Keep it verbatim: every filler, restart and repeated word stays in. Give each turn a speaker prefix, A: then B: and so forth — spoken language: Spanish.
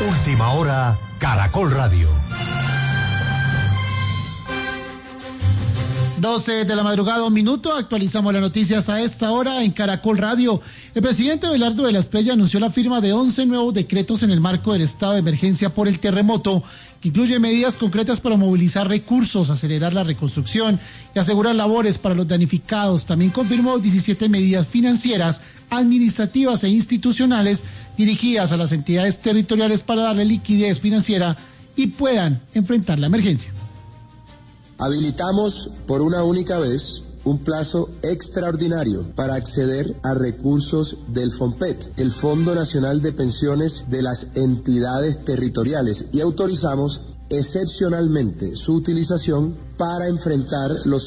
A: Última hora, Caracol Radio.
B: doce de la madrugada, un minuto, actualizamos las noticias a esta hora en Caracol Radio. El presidente Belardo de la Espriella anunció la firma de once nuevos decretos en el marco del estado de emergencia por el terremoto, que incluye medidas concretas para movilizar recursos, acelerar la reconstrucción y asegurar labores para los damnificados. También confirmó diecisiete medidas financieras, administrativas e institucionales dirigidas a las entidades territoriales para darle liquidez financiera y puedan enfrentar la emergencia.
C: Habilitamos por una única vez un plazo extraordinario para acceder a recursos del FONPET, el Fondo Nacional de Pensiones de las Entidades Territoriales, y autorizamos excepcionalmente su utilización para enfrentar los